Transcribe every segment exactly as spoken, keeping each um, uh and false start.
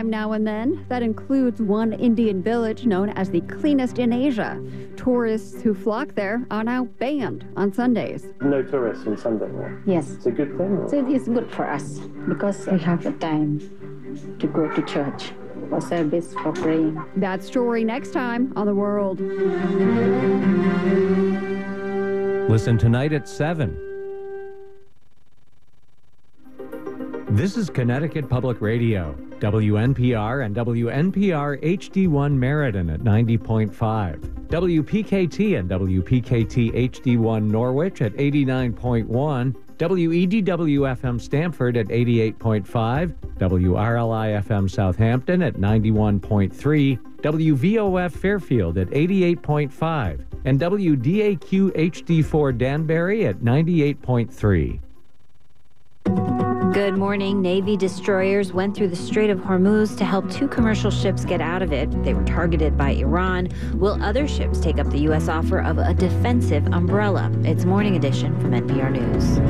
sunshine now and then. That includes one Indian village known as the cleanest in Asia. Tourists who flock there are now banned on Sundays. No tourists on Sunday? Yes. It's a good thing? Or? So it's good for us because we have the time to go to church for service, for praying. That story next time on The World. Listen tonight at seven. This is Connecticut Public Radio, W N P R and W N P R H D one Meriden at ninety point five, W P K T and W P K T H D one Norwich at eighty-nine point one, W E D W F M Stamford at eighty-eight point five, W R L I F M Southampton at ninety-one point three, W V O F Fairfield at eighty-eight point five, and W D A Q H D four Danbury at ninety-eight point three. Good morning. Navy destroyers went through the Strait of Hormuz to help two commercial ships get out of it. They were targeted by Iran. Will other ships take up the U S offer of a defensive umbrella? It's Morning Edition from N P R News.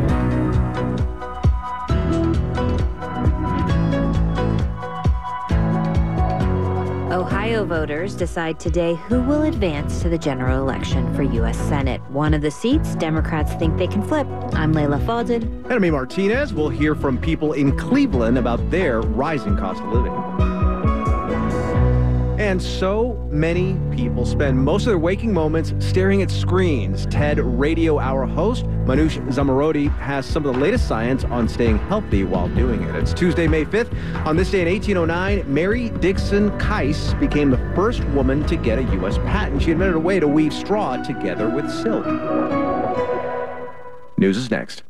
Ohio voters decide today who will advance to the general election for U S Senate. One of the seats Democrats think they can flip. I'm Layla Falded. And I'm Martinez. We'll hear from people in Cleveland about their rising cost of living. And so many people spend most of their waking moments staring at screens. TED Radio Hour host Manoush Zomorodi has some of the latest science on staying healthy while doing it. It's Tuesday, May fifth. On this day in eighteen oh nine, Mary Dixon Kice became the first woman to get a U S patent. She invented a way to weave straw together with silk. News is next.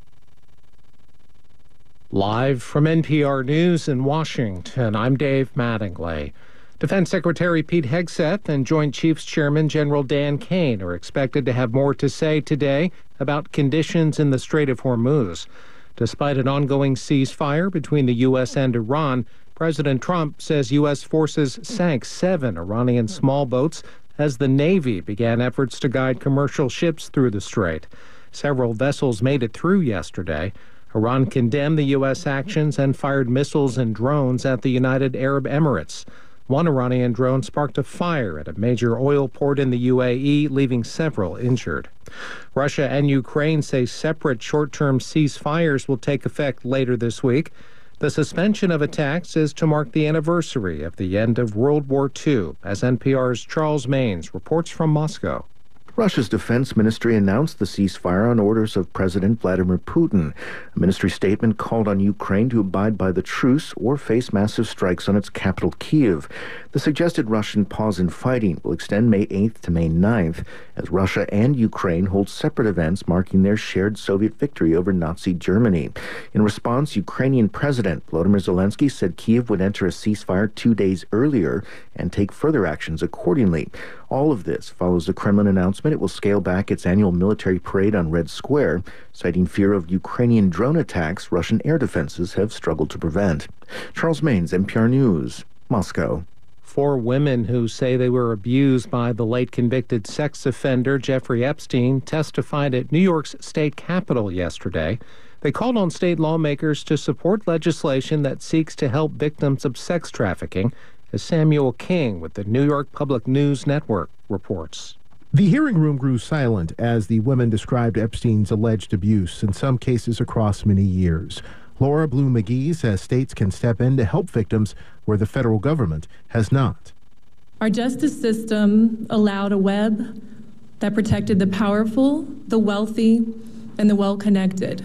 Live from N P R News in Washington, I'm Dave Mattingly. Defense Secretary Pete Hegseth and Joint Chiefs Chairman General Dan Kane are expected to have more to say today about conditions in the Strait of Hormuz. Despite an ongoing ceasefire between the U S and Iran, President Trump says U S forces sank seven Iranian small boats as the Navy began efforts to guide commercial ships through the strait. Several vessels made it through yesterday. Iran condemned the U S actions and fired missiles and drones at the United Arab Emirates. One Iranian drone sparked a fire at a major oil port in the U A E, leaving several injured. Russia and Ukraine say separate short-term ceasefires will take effect later this week. The suspension of attacks is to mark the anniversary of the end of World War Two, as N P R's Charles Maynes reports from Moscow. Russia's defense ministry announced the ceasefire on orders of President Vladimir Putin. A ministry statement called on Ukraine to abide by the truce or face massive strikes on its capital, Kyiv. The suggested Russian pause in fighting will extend May eighth to May ninth, as Russia and Ukraine hold separate events marking their shared Soviet victory over Nazi Germany. In response, Ukrainian President Volodymyr Zelensky said Kyiv would enter a ceasefire two days earlier and take further actions accordingly. All of this follows the Kremlin announcement it will scale back its annual military parade on Red Square, citing fear of Ukrainian drone attacks Russian air defenses have struggled to prevent. Charles Maynes, N P R News, Moscow. Four women who say they were abused by the late convicted sex offender Jeffrey Epstein testified at New York's state capitol yesterday. They called on state lawmakers to support legislation that seeks to help victims of sex trafficking, as Samuel King with the New York Public News Network reports. The hearing room grew silent as the women described Epstein's alleged abuse, in some cases across many years. Laura Blue McGee says states can step in to help victims where the federal government has not. Our justice system allowed a web that protected the powerful, the wealthy, and the well-connected.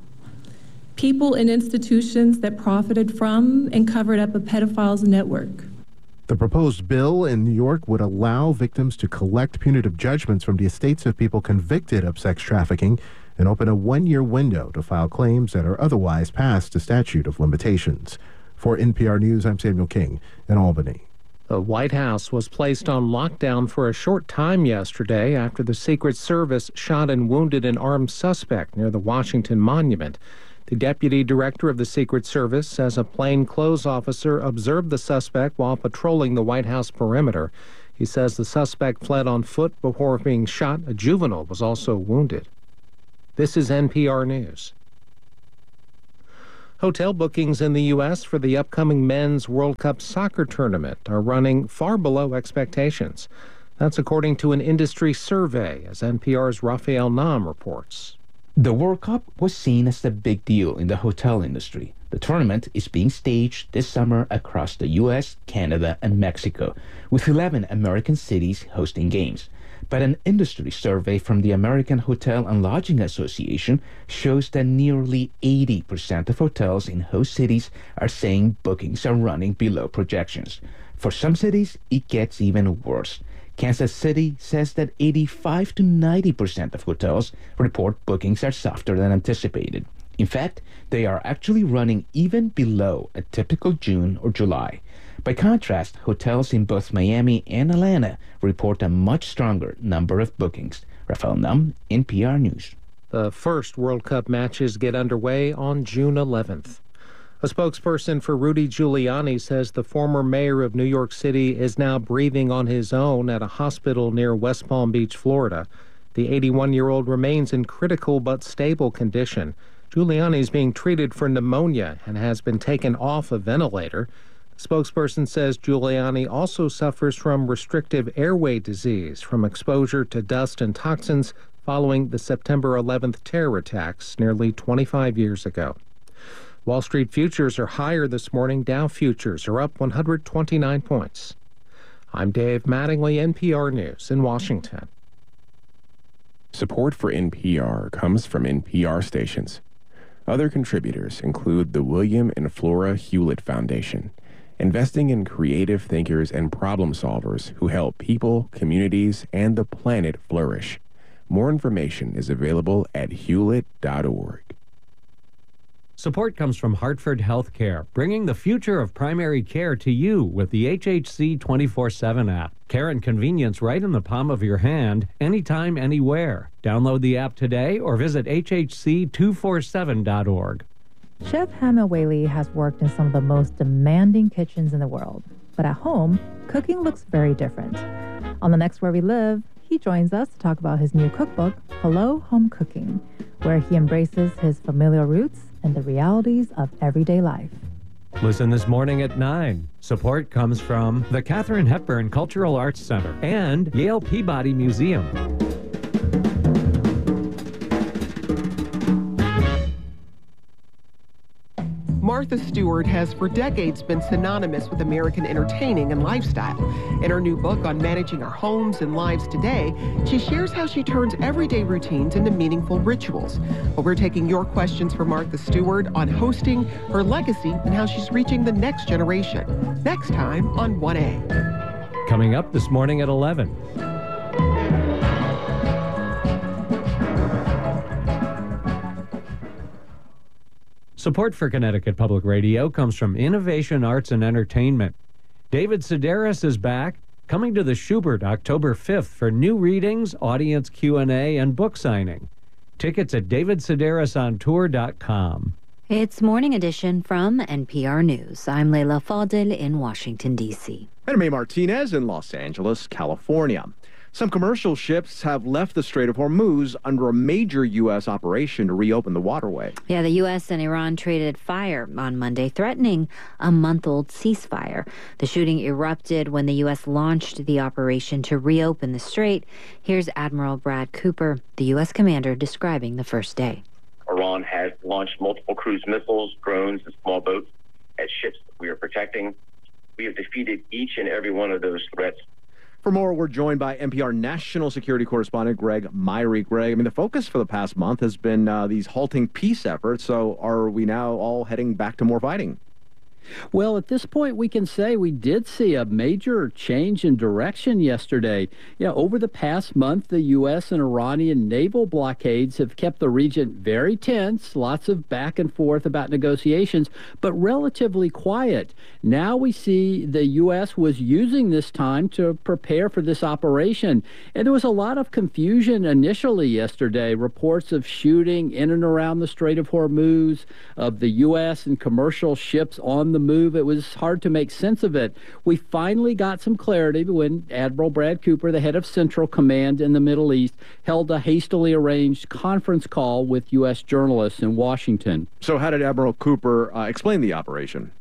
People in institutions that profited from and covered up a pedophile's network. The proposed bill in New York would allow victims to collect punitive judgments from the estates of people convicted of sex trafficking and open a one-year window to file claims that are otherwise past a statute of limitations. For N P R News, I'm Samuel King in Albany. The White House was placed on lockdown for a short time yesterday after the Secret Service shot and wounded an armed suspect near the Washington Monument. The deputy director of the Secret Service says a plainclothes officer observed the suspect while patrolling the White House perimeter. He says the suspect fled on foot before being shot. A juvenile was also wounded. This is N P R News. Hotel bookings in the U S for the upcoming Men's World Cup soccer tournament are running far below expectations. That's according to an industry survey, as N P R's Raphael Nam reports. The World Cup was seen as a big deal in the hotel industry. The tournament is being staged this summer across the U S, Canada, and Mexico, with eleven American cities hosting games. But an industry survey from the American Hotel and Lodging Association shows that nearly eighty percent of hotels in host cities are saying bookings are running below projections. For some cities, it gets even worse. Kansas City says that eighty-five to ninety percent of hotels report bookings are softer than anticipated. In fact, they are actually running even below a typical June or July. By contrast, hotels in both Miami and Atlanta report a much stronger number of bookings. Raphael Nam, N P R News. The first World Cup matches get underway on June eleventh. A spokesperson for Rudy Giuliani says the former mayor of New York City is now breathing on his own at a hospital near West Palm Beach, Florida. The eighty-one-year-old remains in critical but stable condition. Giuliani is being treated for pneumonia and has been taken off a ventilator. The spokesperson says Giuliani also suffers from restrictive airway disease from exposure to dust and toxins following the September eleventh terror attacks nearly twenty-five years ago. Wall Street futures are higher this morning. Dow futures are up one hundred twenty-nine points. I'm Dave Mattingly, N P R News in Washington. Support for N P R comes from N P R stations. Other contributors include the William and Flora Hewlett Foundation, investing in creative thinkers and problem solvers who help people, communities, and the planet flourish. More information is available at hewlett dot org. Support comes from Hartford Healthcare, bringing the future of primary care to you with the H H C twenty-four seven app. Care and convenience right in the palm of your hand, anytime, anywhere. Download the app today or visit H H C two forty-seven dot org. Chef Hama Whaley has worked in some of the most demanding kitchens in the world. But at home, cooking looks very different. On the next Where We Live, he joins us to talk about his new cookbook, Hello Home Cooking, where he embraces his familial roots and the realities of everyday life. Listen this morning at nine. Support comes from the Katharine Hepburn Cultural Arts Center and Yale Peabody Museum. Martha Stewart has for decades been synonymous with American entertaining and lifestyle. In her new book on managing our homes and lives today, she shares how she turns everyday routines into meaningful rituals. But we're taking your questions for Martha Stewart on hosting, her legacy, and how she's reaching the next generation. Next time on one A. Coming up this morning at eleven. Support for Connecticut Public Radio comes from Innovation Arts and Entertainment. David Sedaris is back, coming to the Schubert October fifth for new readings, audience Q and A, and book signing. Tickets at david sedaris on tour dot com. It's Morning Edition from N P R News. I'm Leila Fadel in Washington, D C And May Martinez in Los Angeles, California. Some commercial ships have left the Strait of Hormuz under a major U S operation to reopen the waterway. Yeah, the U S and Iran traded fire on Monday, threatening a month-old ceasefire. The shooting erupted when the U S launched the operation to reopen the strait. Here's Admiral Brad Cooper, the U S commander, describing the first day. Iran has launched multiple cruise missiles, drones, and small boats at ships that we are protecting. We have defeated each and every one of those threats. For more, we're joined by N P R national security correspondent Greg Myrie. Greg, I mean, the focus for the past month has been uh, these halting peace efforts. So are we now all heading back to more fighting? Well, at this point, we can say we did see a major change in direction yesterday. Yeah, over the past month, the U S and Iranian naval blockades have kept the region very tense, lots of back and forth about negotiations, but relatively quiet. Now we see the U S was using this time to prepare for this operation. And there was a lot of confusion initially yesterday, reports of shooting in and around the Strait of Hormuz, of the U S and commercial ships on on the move. It was hard to make sense of it. We finally got some clarity when Admiral Brad Cooper, the head of Central Command in the Middle East, held a hastily arranged conference call with U S journalists in Washington. So how did Admiral Cooper uh, explain the operation?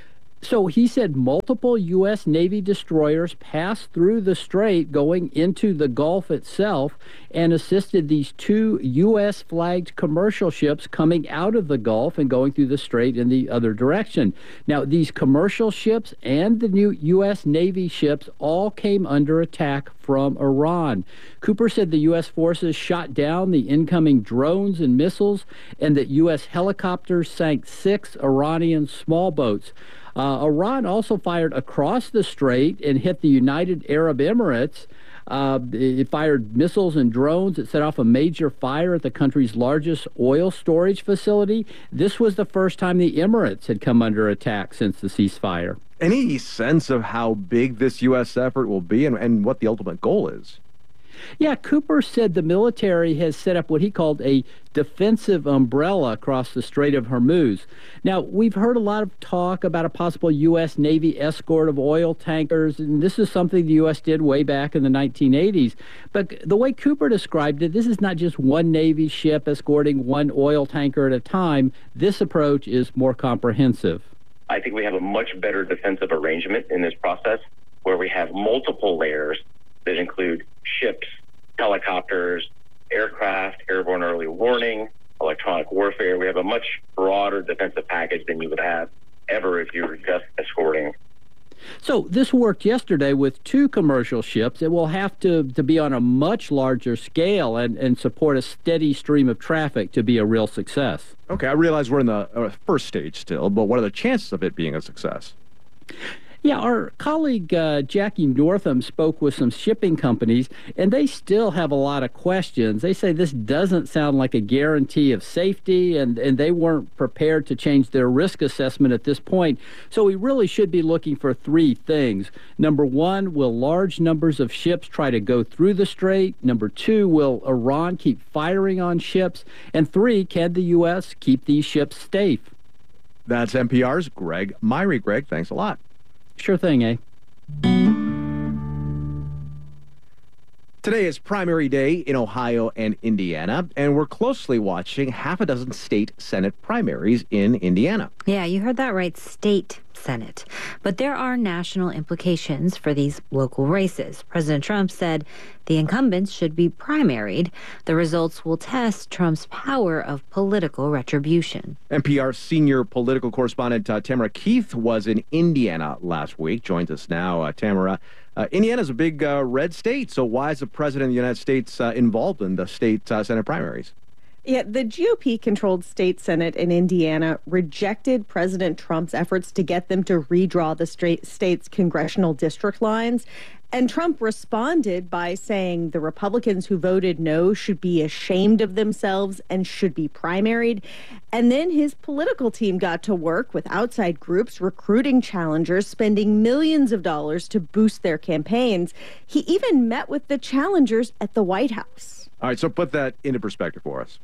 So he said multiple U S Navy destroyers passed through the strait going into the Gulf itself and assisted these two U S flagged commercial ships coming out of the Gulf and going through the strait in the other direction. Now, these commercial ships and the new U S Navy ships all came under attack from Iran. Cooper said the U S forces shot down the incoming drones and missiles and that U S helicopters sank six Iranian small boats. Uh, Iran also fired across the strait and hit the United Arab Emirates. Uh, it fired missiles and drones. It set off a major fire at the country's largest oil storage facility. This was the first time the Emirates had come under attack since the ceasefire. Any sense of how big this U S effort will be and, and what the ultimate goal is? Yeah, Cooper said the military has set up what he called a defensive umbrella across the Strait of Hormuz. Now, we've heard a lot of talk about a possible U S Navy escort of oil tankers, and this is something the U S did way back in the nineteen eighties. But the way Cooper described it, this is not just one Navy ship escorting one oil tanker at a time. This approach is more comprehensive. I think we have a much better defensive arrangement in this process where we have multiple layers that include ships, helicopters, aircraft, airborne early warning, electronic warfare. We have a much broader defensive package than you would have ever if you were just escorting. So this worked yesterday with two commercial ships. It will have to, to be on a much larger scale and, and support a steady stream of traffic to be a real success. Okay, I realize we're in the uh, first stage still, but what are the chances of it being a success? Yeah, our colleague uh, Jackie Northam spoke with some shipping companies, and they still have a lot of questions. They say this doesn't sound like a guarantee of safety, and, and they weren't prepared to change their risk assessment at this point. So we really should be looking for three things. Number one, will large numbers of ships try to go through the strait? Number two, will Iran keep firing on ships? And three, can the U S keep these ships safe? That's N P R's Greg Myrie. Greg, thanks a lot. Sure thing, eh? Today is primary day in Ohio and Indiana, and we're closely watching half a dozen state Senate primaries in Indiana. Yeah, you heard that right, state Senate. But there are national implications for these local races. President Trump said the incumbents should be primaried. The results will test Trump's power of political retribution. N P R senior political correspondent uh, Tamara Keith was in Indiana last week. Joins us now. Uh, Tamara, uh, Indiana's a big uh, red state, so why is the president of the United States uh, involved in the state uh, Senate primaries? Yeah, the G O P-controlled state Senate in Indiana rejected President Trump's efforts to get them to redraw the state's congressional district lines. And Trump responded by saying the Republicans who voted no should be ashamed of themselves and should be primaried. And then his political team got to work with outside groups recruiting challengers, spending millions of dollars to boost their campaigns. He even met with the challengers at the White House. All right, so put that into perspective for us.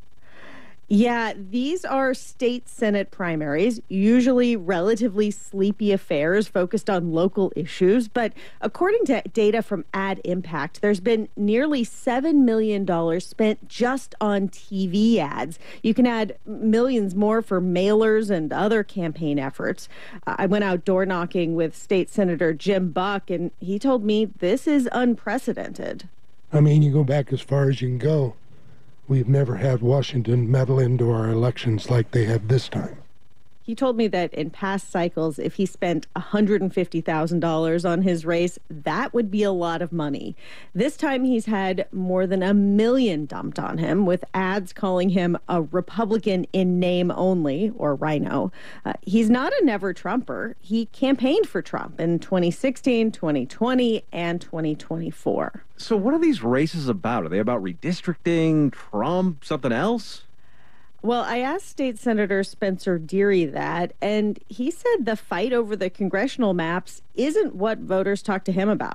Yeah, these are state Senate primaries, usually relatively sleepy affairs focused on local issues. But according to data from Ad Impact, there's been nearly seven million dollars spent just on T V ads. You can add millions more for mailers and other campaign efforts. Uh, I went out door knocking with State Senator Jim Buck, and he told me this is unprecedented. I mean, you go back as far as you can go. We've never had Washington meddle into our elections like they have this time. He told me that in past cycles, if he spent one hundred fifty thousand dollars on his race, that would be a lot of money. This time he's had more than a million dumped on him, with ads calling him a Republican in name only, or Rhino. Uh, he's not a never Trumper. He campaigned for Trump in twenty sixteen, twenty twenty, and twenty twenty-four. So what are these races about? Are they about redistricting, Trump, something else? Well, I asked State Senator Spencer Deary that, and he said the fight over the congressional maps isn't what voters talk to him about.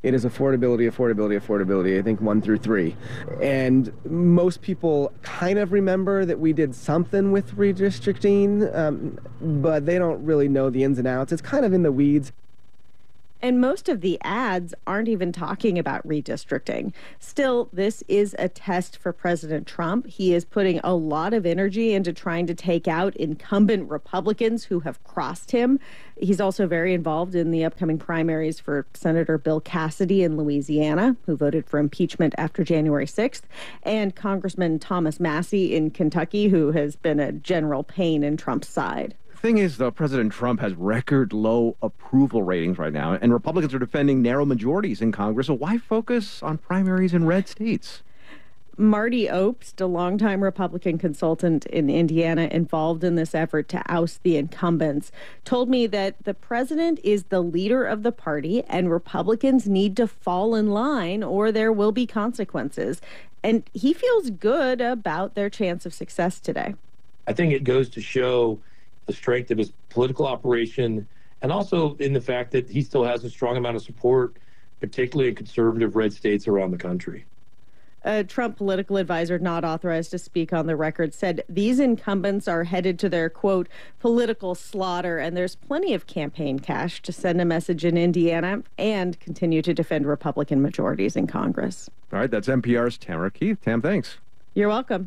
It is affordability, affordability, affordability, I think one through three. And most people kind of remember that we did something with redistricting, um, but they don't really know the ins and outs. It's kind of in the weeds. And most of the ads aren't even talking about redistricting. Still, this is a test for President Trump. He is putting a lot of energy into trying to take out incumbent Republicans who have crossed him. He's also very involved in the upcoming primaries for Senator Bill Cassidy in Louisiana, who voted for impeachment after January sixth, and Congressman Thomas Massie in Kentucky, who has been a general pain in Trump's side. Thing is, though, President Trump has record low approval ratings right now, and Republicans are defending narrow majorities in Congress. So why focus on primaries in red states? Marty Obst, a longtime Republican consultant in Indiana involved in this effort to oust the incumbents, told me that the president is the leader of the party and Republicans need to fall in line or there will be consequences. And he feels good about their chance of success today. I think it goes to show the strength of his political operation, and also in the fact that he still has a strong amount of support, particularly in conservative red states around the country. A Trump political advisor not authorized to speak on the record said these incumbents are headed to their, quote, political slaughter, and there's plenty of campaign cash to send a message in Indiana and continue to defend Republican majorities in Congress. All right, that's N P R's Tamara Keith. Tam, thanks. You're welcome.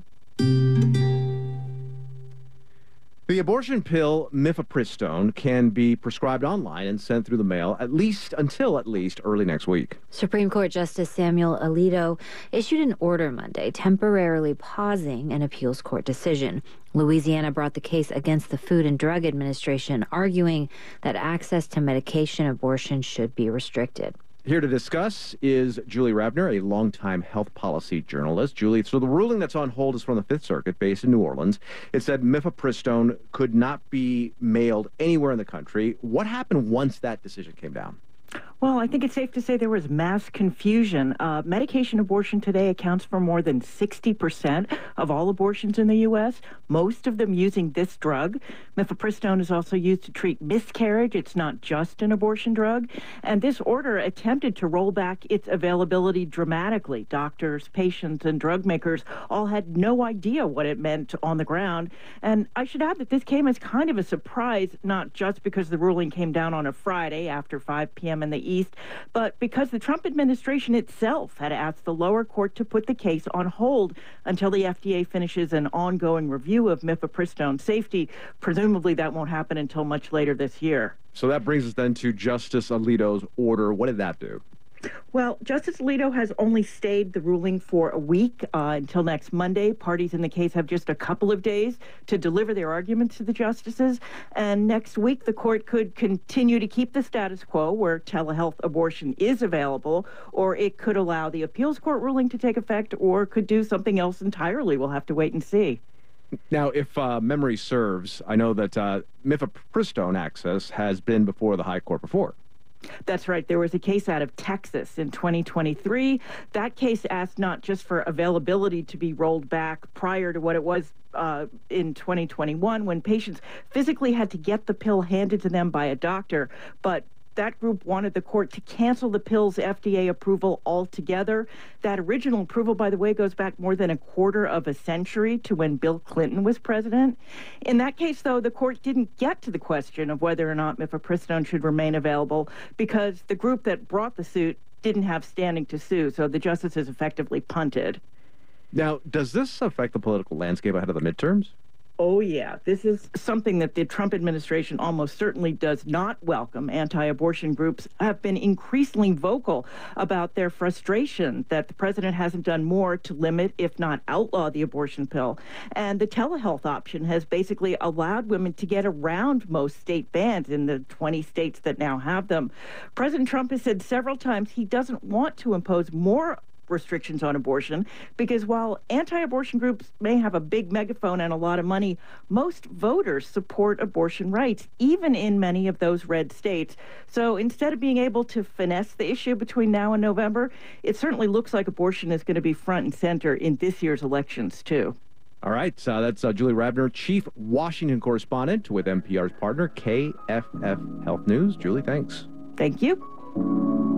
The abortion pill mifepristone can be prescribed online and sent through the mail at least until at least early next week. Supreme Court Justice Samuel Alito issued an order Monday temporarily pausing an appeals court decision. Louisiana brought the case against the Food and Drug Administration, arguing that access to medication abortion should be restricted. Here to discuss is Julie Ravner, a longtime health policy journalist. Julie, so the ruling that's on hold is from the Fifth Circuit, based in New Orleans. It said mifepristone could not be mailed anywhere in the country. What happened once that decision came down? Well, I think it's safe to say there was mass confusion. Uh, medication abortion today accounts for more than sixty percent of all abortions in the U S, most of them using this drug. Mifepristone is also used to treat miscarriage. It's not just an abortion drug. And this order attempted to roll back its availability dramatically. Doctors, patients, and drug makers all had no idea what it meant on the ground. And I should add that this came as kind of a surprise, not just because the ruling came down on a Friday after five p.m. in the East, but because the Trump administration itself had asked the lower court to put the case on hold until the F D A finishes an ongoing review of mifepristone safety. Presumably that won't happen until much later this year. So that brings us then to Justice Alito's order. What did that do? Well, Justice Alito has only stayed the ruling for a week uh, until next Monday. Parties in the case have just a couple of days to deliver their arguments to the justices. And next week, the court could continue to keep the status quo where telehealth abortion is available, or it could allow the appeals court ruling to take effect, or could do something else entirely. We'll have to wait and see. Now, if uh, memory serves, I know that uh, mifepristone access has been before the high court before. That's right. There was a case out of Texas in twenty twenty-three. That case asked not just for availability to be rolled back prior to what it was uh, in twenty twenty-one, when patients physically had to get the pill handed to them by a doctor, but that group wanted the court to cancel the pill's F D A approval altogether. That original approval, by the way, goes back more than a quarter of a century to when Bill Clinton was president. In that case, though, the court didn't get to the question of whether or not mifepristone should remain available because the group that brought the suit didn't have standing to sue, so the justices effectively punted. Now, does this affect the political landscape ahead of the midterms? Oh, yeah. This is something that the Trump administration almost certainly does not welcome. Anti-abortion groups have been increasingly vocal about their frustration that the president hasn't done more to limit, if not outlaw, the abortion pill. And the telehealth option has basically allowed women to get around most state bans in the twenty states that now have them. President Trump has said several times he doesn't want to impose more restrictions on abortion because while anti-abortion groups may have a big megaphone and a lot of money, most voters support abortion rights, even in many of those red states. So instead of being able to finesse the issue between now and November, it certainly looks like abortion is going to be front and center in this year's elections, too. All right, uh, that's uh, Julie Ravner, Chief Washington Correspondent with N P R's partner, K F F Health News. Julie, thanks. Thank you.